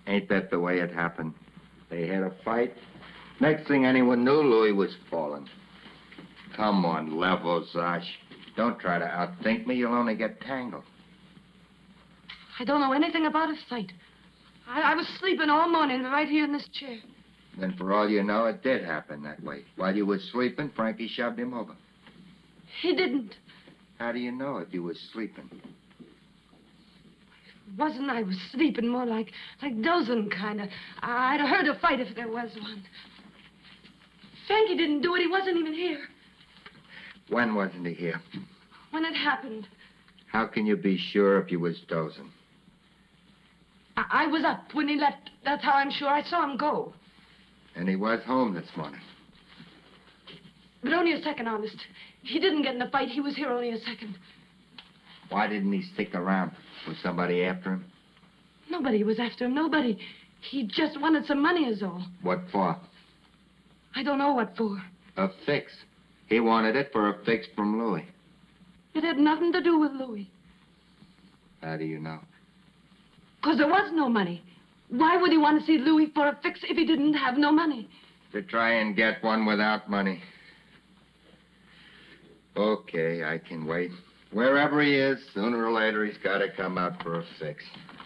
Ain't that the way it happened? They had a fight. Next thing anyone knew, Louis was falling. Come on, level, Zosh. Don't try to outthink me. You'll only get tangled. I don't know anything about a fight. I was sleeping all morning right here in this chair. Then for all you know, it did happen that way. While you were sleeping, Frankie shoved him over. He didn't. How do you know if you was sleeping? Wasn't I was sleeping more like dozing, kind of. I'd have heard a fight if there was one. Frankie didn't do it. He wasn't even here. When wasn't he here? When it happened. How can you be sure if you was dozing? I was up when he left. That's how I'm sure I saw him go. And he was home this morning. But only a second, honest. He didn't get in a fight. He was here only a second. Why didn't he stick around? Was somebody after him? Nobody was after him. Nobody. He just wanted some money is all. What for? I don't know what for. A fix. He wanted it for a fix from Louis. It had nothing to do with Louis. How do you know? Because there was no money. Why would he want to see Louis for a fix if he didn't have no money? To try and get one without money. Okay, I can wait. Wherever he is, sooner or later, he's got to come out for a fix.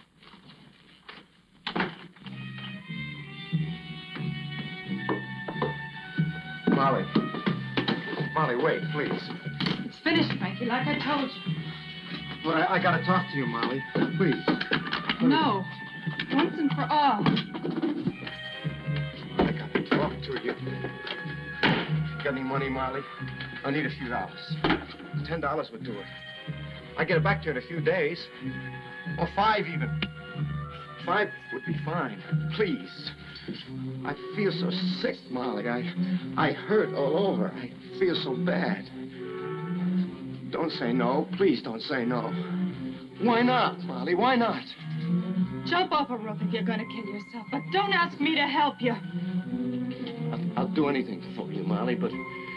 Molly. Molly, wait, please. It's finished, Frankie, like I told you. But I got to talk to you, Molly. Please. No. Once and for all. I got to talk to you. Got any money, Molly? I need a few dollars. $10 would do it. I get it back to you in a few days. Or $5 even. $5 would be fine. Please. I feel so sick, Molly. I hurt all over. I feel so bad. Don't say no. Please don't say no. Why not, Molly? Why not? Jump off a roof if you're going to kill yourself, but don't ask me to help you. I'll do anything for you, Molly, but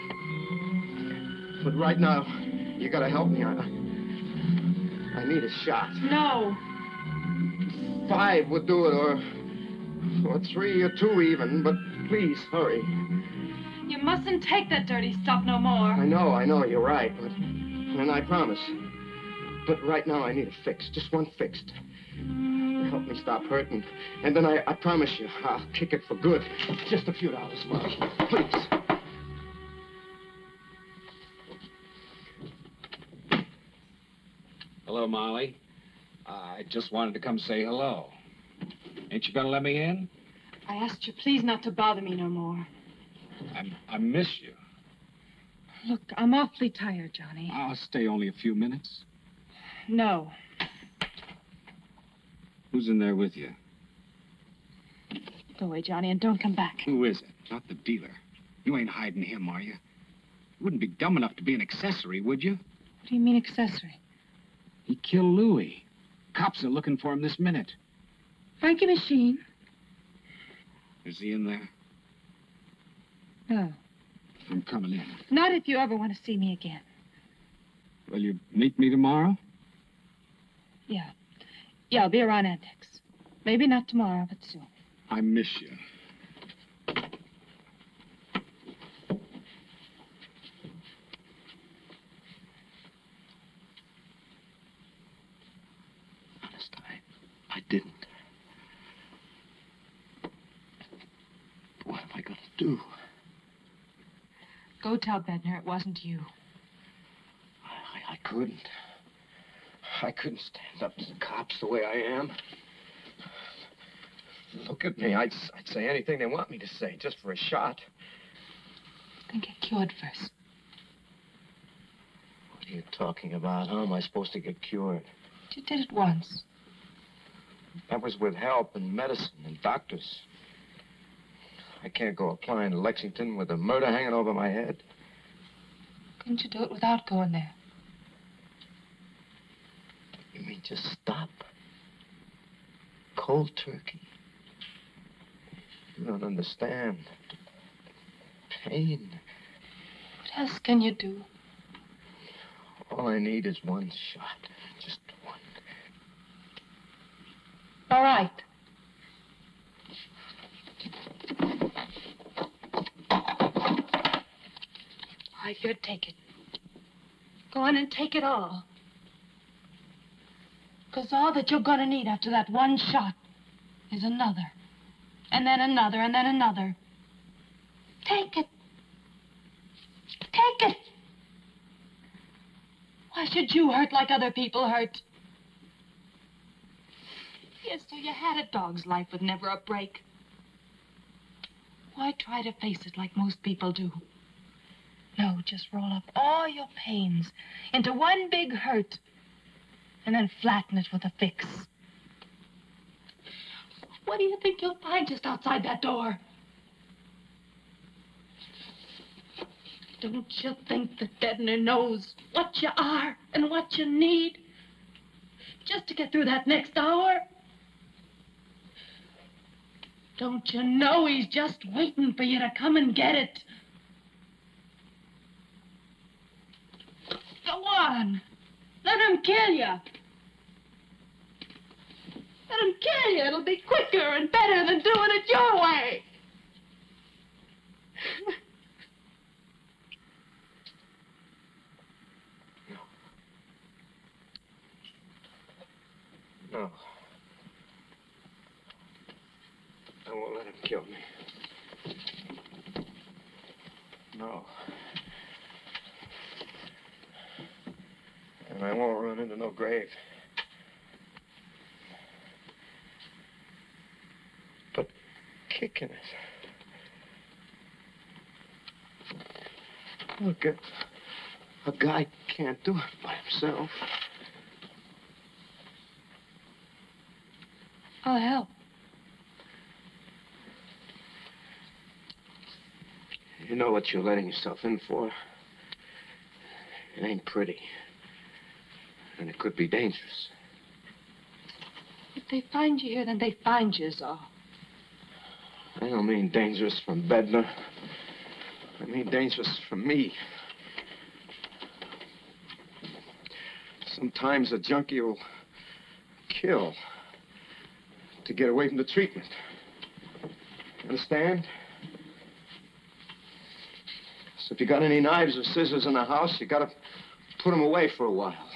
right now, you got to help me. I need a shot. No. $5 would do it, or $3 or $2 even, but please, hurry. You mustn't take that dirty stuff no more. I know, you're right, and I promise. But right now, I need a fix, just one fix to help me stop hurting. And then I promise you, I'll kick it for good. Just a few dollars, Molly, please. Hello, Molly. I just wanted to come say hello. Ain't you gonna let me in? I asked you please not to bother me no more. I miss you. Look, I'm awfully tired, Johnny. I'll stay only a few minutes. No. Who's in there with you? Go away, Johnny, and don't come back. Who is it? Not the dealer. You ain't hiding him, are you? You wouldn't be dumb enough to be an accessory, would you? What do you mean, accessory? He killed Louis. Cops are looking for him this minute. Frankie Machine? Is he in there? No. I'm coming in. Not if you ever want to see me again. Will you meet me tomorrow? Yeah. Yeah, I'll be around Antex. Maybe not tomorrow, but soon. I miss you. Honest, I didn't. What am I gonna do? Go tell Bednar it wasn't you. I couldn't. I couldn't stand up to the cops the way I am. Look at me. I'd say anything they want me to say, just for a shot. Then get cured first. What are you talking about? How am I supposed to get cured? You did it once. That was with help and medicine and doctors. I can't go applying to Lexington with a murder hanging over my head. Couldn't you do it without going there? You mean just stop? Cold turkey? You don't understand. Pain. What else can you do? All I need is one shot. Just one. All right. right, here, take it. Go on and take it all. Because all that you're going to need after that one shot is another. And then another, and then another. Take it. Take it. Why should you hurt like other people hurt? Yes, so you had a dog's life with never a break. Why try to face it like most people do? No, just roll up all your pains into one big hurt and then flatten it with a fix. What do you think you'll find just outside that door? Don't you think that Dedner knows what you are and what you need just to get through that next hour? Don't you know he's just waiting for you to come and get it? Go on. Let him kill you. Let him kill you. It'll be quicker and better than doing it your way. No. I won't let him kill me. No. And I won't run into no grave. But kicking it. Look, a guy can't do it by himself. I'll help. You know what you're letting yourself in for? It ain't pretty. And it could be dangerous. If they find you here, then they find you, is all. I don't mean dangerous from Bednar. I mean dangerous from me. Sometimes a junkie will kill to get away from the treatment. Understand? So if you got any knives or scissors in the house, you gotta put them away for a while.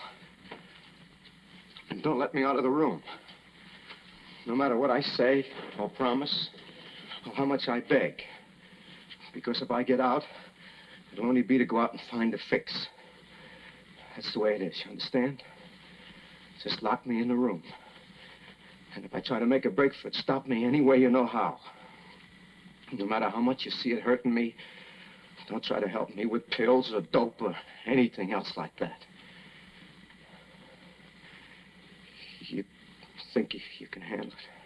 And don't let me out of the room. No matter what I say or promise or how much I beg. Because if I get out, it'll only be to go out and find a fix. That's the way it is, you understand? Just lock me in the room. And if I try to make a break for it, stop me any way you know how. No matter how much you see it hurting me, don't try to help me with pills or dope or anything else like that. You think you can handle it?